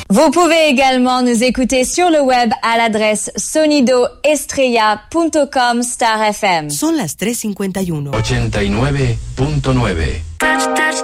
Vous pouvez également nous écouter sur le web à l'adresse sonidoestrella.com/FM. Son las 3:51. 89.9.